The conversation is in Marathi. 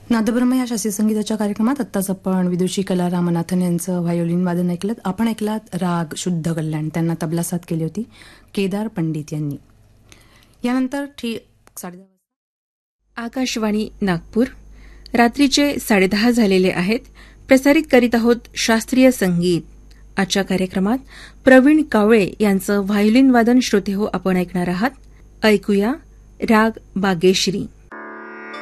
नादब्रह्म या शास्त्रीय संगीताच्या कार्यक्रमात आत्ताच आपण विदुषी कला रामनाथन यांचं व्हायोलिन वादन ऐकलं. आपण ऐकलात राग शुद्ध कल्याण. त्यांना तबला साथ केली होती केदार पंडित यांनी. यानंतर 10:30 आकाशवाणी नागपूर. रात्रीचे 10:30 झालेले आहेत. प्रसारित करीत आहोत शास्त्रीय संगीत. आजच्या कार्यक्रमात प्रवीण कावळे यांचं व्हायोलिन वादन श्रोतेहो आपण ऐकणार आहात. ऐकूया राग बागेश्री.